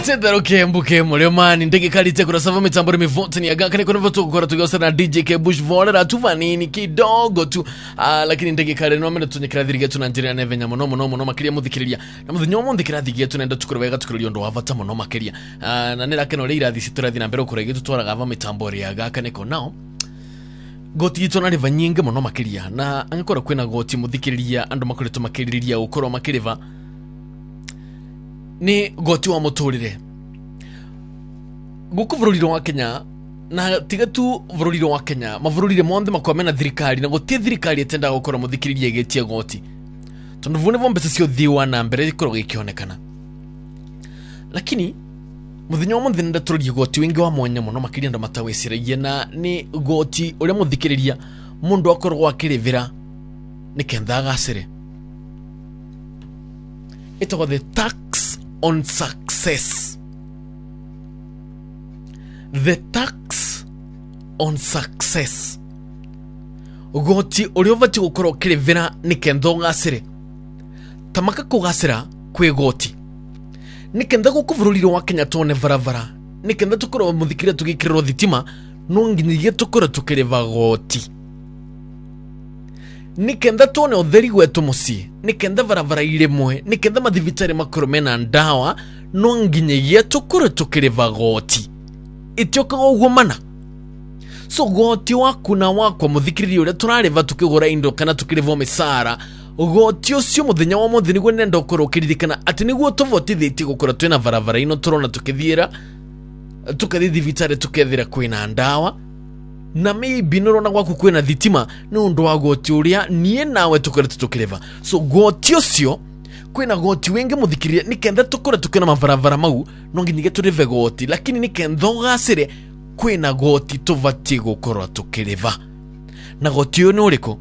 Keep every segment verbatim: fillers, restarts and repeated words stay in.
Tendero kembuke mulema ndege kali tekura sava mitambo mivote ni aga kane kono voto gukora tugosa na D J K Bush volera tuvanini kidogo tu uh, lakini ndege kali no mena tunyekira thirige tu Nigeria neve nyamo no no no makiria muthikiriria na muthinyo mu ndikira thige tu nenda tukuru wega tukuru ndo avata muno makiria uh, na nira keno leira thisi turathi na mbere kurege tutwaraga ava mitambo ri aga kane kono goti itu na riva nyinge muno makiria na angikora kwena goti muthikiriria andu makoreto makiriria ukoro makiriva ni goti wa muturire guku bururiro wa Kenya na tiga tu bururiro wa Kenya mavururire monde makomena thirikari na goti thirikari etenda gukora muthikiriria getie goti tondu vune vombe cio thiwa na mbere ikoro gikionekana lakini muthinyo wa muthinde tururie goti wingi wa mwanya muno makiria ndo mataweciragie na ni goti uria muthikiriria mundu akorwo akirivira ni kenda gacire it was the tax on success. The tax on success. Goti urio vati gukoro kirivira ni kendo ngacire. Tamaka kugacira kwe goti. Ni kenda gukuvururiro wa Kenya tone varavara. Ni kenda tukoro muthikira tugikiriro thitima no nginyigie tukoro tukiriva goti. Ni kenda tone utheri gwetu mucii ni kenda varavara irimwe ni kenda mathivitari makoro mena ndawa no nginyagia tukuru tukiriva goti itioka uguo mana so goti waku na wakwa muthikiriri uria turariva tukigura indo kana tukiriva misara goti ucio muthenya wa muthi niguo nenda ukoro kiririkana ati niguo tuvotithiti gukora twina varavara ino turona tukithiira tukithivitari tukethira kwina ndawa na maybe nurona gwaku kwena thitima ni undu wa goti uria nie nawe tukorete tukireva so goti ucio kwena goti wenge muthikiria ni kenda tukore tukena mavaravara mau no nginyige turive goti lakini ni kenda ugacire kwena goti tuvati gukora tukireva na goti uyu ni uriko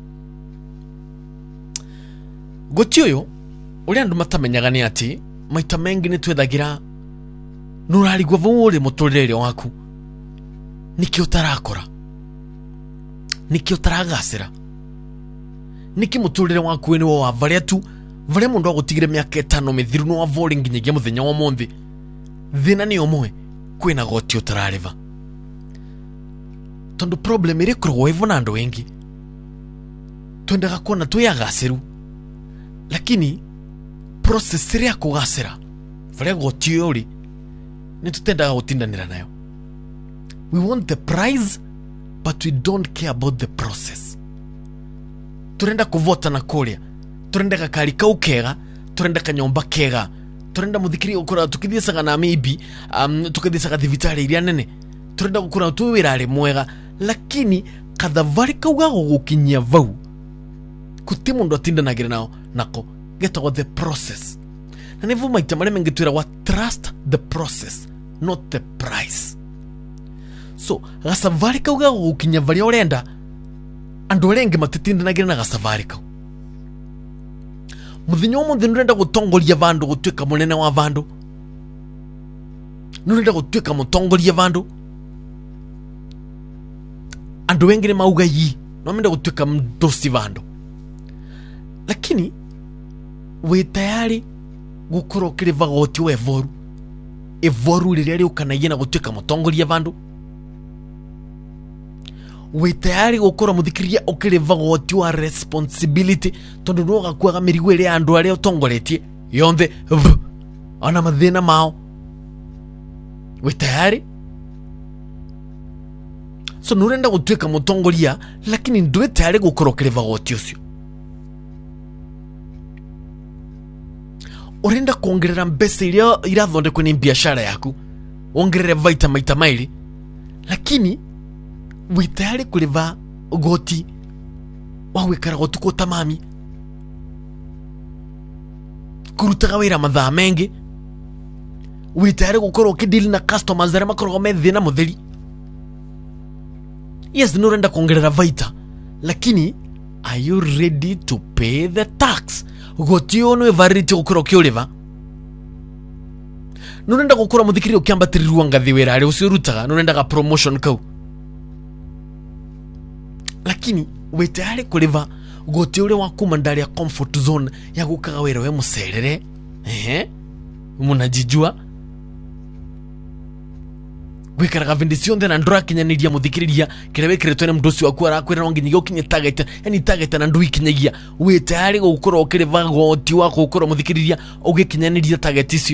goti uyu uria andu matamenyaga ni ati maita mengi ni twethagira nurarigwa vu uri muturire waku niki utarakora niki utaragacira niki muturire waku ni wa varia tu varia mundu agutigire miaka etano mithiru no avori nginyagia muthenya wa monthi thina ni omwe kwina goti utarariva tondu problem iri kurwo hivyo na andu wengi twendaga kuona tuyagaciru lakini process iri ya kugacira varia goti yuri ni tutendaga gutindanira nayo we want the prize but we don't care about the process. Turenda kuvota na kuria, turenda kakari kau kega, turenda kanyomba kega, turenda muthikiri ukora tukithiacaga na maybe um, tukithiacaga thivitari iria nene, turenda gukora tu wirari mwega, lakini kathavari kau ga gukinyia vau kuti mundu atindanagira nao nako getagwo the process. Na nivu maita maria mengi twira wa trust the process not the price. So gasavari kau ga gukinya varia urenda andu arengi matitindanagira na gasavari kau muthinyo mu ndurenda gutongoria vandu gutwika munene wa vandu nurenda gutwika mutongoria vandu andu wengi ni mauga yi no menda gutwika mdosi vandu lakini we tayari gukoro kiriva goti we voru evoru riria ri ukana yena gutwika mutongoria vandu we tayari gukora muthikiria ukiriva goti wa responsibility tondu no gakwaga mirigo iri andu aria utongoretie yonthe ana mathina mao we tayari so nurenda gutwika mutongoria lakini ndwe tayari gukora ukiriva goti ucio urenda kuongerera mbesa iria irathondekwo ni biashara yaku ongerere vaita maita maili lakini we tayari kuriva goti wa wikara gotuko tamami kurutaga wira mathaa mengi we tayari gukora ukidili na customers aria makoragwo me thina mutheri yes nurenda kuongerera vaita lakini are you ready to pay the tax goti ono evariti gukora ukiuriva nurenda gukora muthikiri ukiambatirirwa ngathi wira ari ucio rutaga nurenda ga promotion kau lakini we tayari kuriva goti ule wakuma ndari ya comfort zone ya gukaga wira we muserere ehe munajijua gwikaraga vindi cionthe na ndurakinyaniria muthikiriria kirewe kiretone mundu ucio waku arakwira no nginyagia ukinye target, yani target na nduikinyagia wi tayari gukorwo ukiriva goti wako gukorwo muthikiriria ugikinyaniria target icio.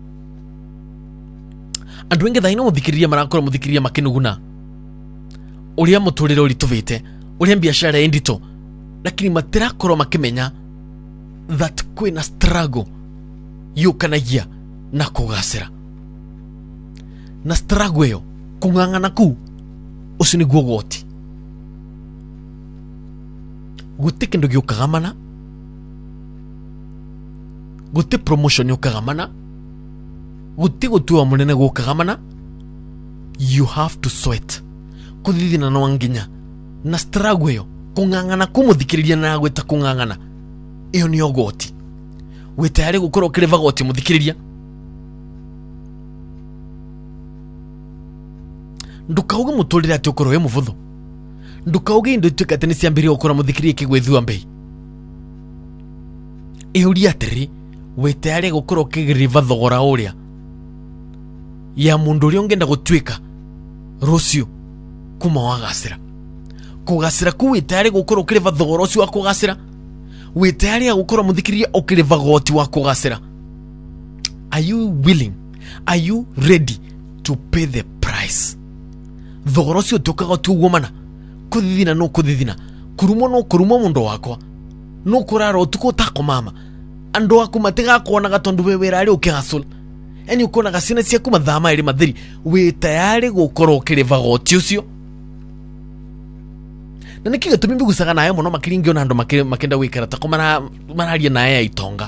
Andu wengi thaino muthikiriria marakorwo muthikiriria makinuguna uria muturire uri tuvite uria biashara endito, lakini matirakorwo makimenya that kwina struggle yukanagia na kugasira na struggle yo kungangana ku ucio niguo goti. Guti kindu giukaga mana, guti promotion yukaga mana, guti gutua munene gukaga mana. You have to sweat kuthithina no nginya na struggle yo kungangana kumuthikiriria na gweta kungangana iyo ni ogoti. Wetayari gukorwo kireva goti muthikiriria. Ndukauge muturire ati ukorwo we muvuthu. Ndukauge indo itukate ni ciambirie gukora muthikiriria kigwethua mbei. Iuria atiri wetayari gukorwo kigiriva thogora uria ya mundu uria ungenda gutwika rucio kuma wagasira. Kugasira ku wetayari gukorwo kiriva thogora ucio wa kugasira. Wetayari ya gukorwo muthikiriria ukiriva goti wa kugasira. Are you willing? Are you ready to pay the price? Thogora ucio tukaga tuguo mana kuthithina no kuthithina kurumo no kurumo mundu wakwa no kurara utuko tako mama andu aku matiga kuonaga tondu we wera ari ukigasula eni ukona gasina cia kuma thama iri mathiri we tayari gukorwo kiriva goti ucio. Na nikiga tumimbi gusaga naye muno makiringio na andu makenda gwikara ta komara mararia naye aitonga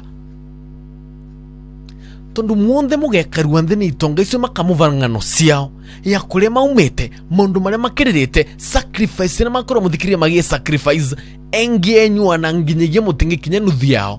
tondu muonde mugekarua nthini itonga icio makamuvangano ciao ya kuria maumete mundu maria makiririte sacrifice na makoro muthikiria magie sacrifice engenyu na nginyagia mutingi kinya nuthu yao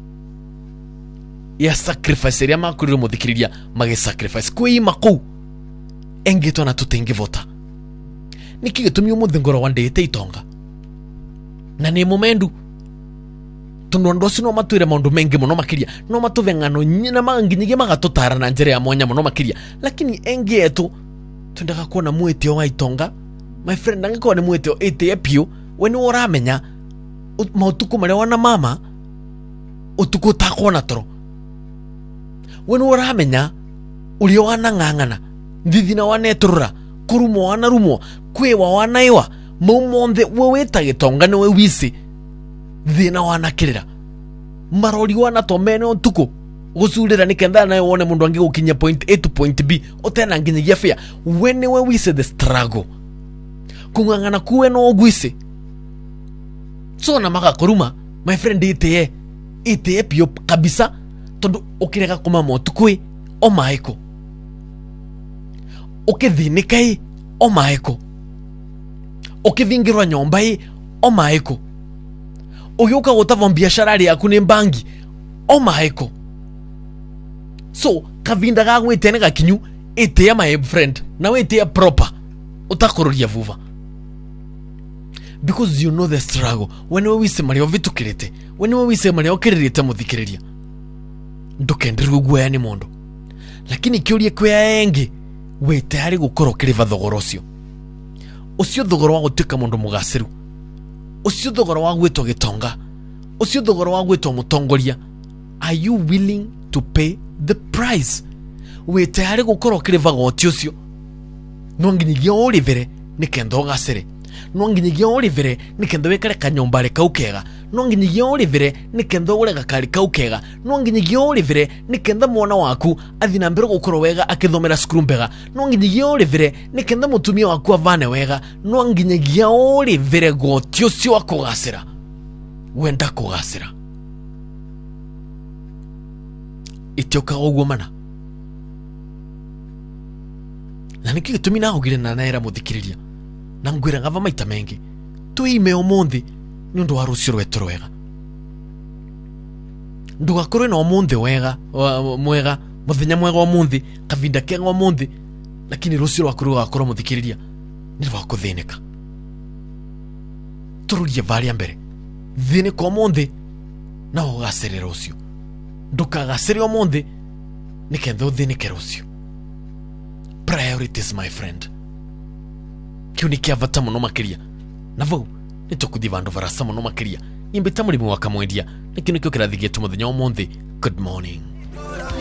ya sacrifice ria makurire muthikiriria magie sacrifice kuima ku engitwa na tutingi vota niki gitumi umuthingoro wandite itonga na ni momendu tondu ndo sino matwire maundu mengi muno makiria no matuvengano nyina manginyigie magatutara na njere ya mwanya muno makiria lakini engi yetu tundaga kuona mwetio wa itonga my friend angiko ni mwetio ete pio weni uramenya mautuku maria wana mama utuku takuona toro weni uramenya uri wana ngangana ndithina waneturura kurumo wana rumo kwewa wanaiwa mumonde weweta gitonga ni we wisi thina wanakirira marori wana tomene utuku gusurira nikenda nayo wone mundu angi gukinya point A to point B otena nginyagia fia when we we say the struggle kungangana kuwe no gwise so na maka kuruma my friend ite ite pio kabisa tondu ukireka kuma motukui o maiko ukithinikai o maiko ukithingirwa nyomba hii o maiko uyuka gutava biashara yaku ni bangi o maiko. So kavinda ga gwitene gakinyu ite ya my friend na wete ya proper utakururia vuva because you know the struggle when we wise mario vitukirite when we wise mario kiririte muthikiriria ndukendiru gwe ni mondo lakini kiurie kwe engi wete ari gukoro kiriva thogoro ucio ucio thogoro wa gutuka mundu mugasiru ucio thogoro wa gwitwo gitonga ucio thogoro wa gwitwo mutongoria. Are you willing to pay the price? We tayari gukoro kiriva goti ucio no nginyigia urivere nikenda ugasire no nginyigia urivere nikenda wekare kanyombare kaukega no nginyigia urivere nikenda urega kari kaukega no nginyigia urivere nikenda mwana waku athina mbere gukoro wega akithomera skuru mbega no nginyigia urivere nikenda mutumia waku avane wega no nginyigia urivere goti ucio akugasira wenda kugasira itioka uguo mana na niki gitumi na hugire na naira muthikiriria na ngwira ngava maita mengi tuime omonthi ni undu wa rucio rwetu rwega ndugakorwe na omonthi wega mwega muthenya mwega omonthi kavinda kega omonthi lakini rucio rwaku rugakorwo muthikiriria ni rwa kuthinika tururie varia mbere thinika omonthi na ugasire rucio ndukagasire omonthi nikenda uthinike rucio. priorities my friend kiu ni kia vata muno makiria na vau ni tukuthi vandu varasa muno makiria imbita murimi wa kamwendia ni kinu kio kirathi gitu muthenya umuthi. Good morning.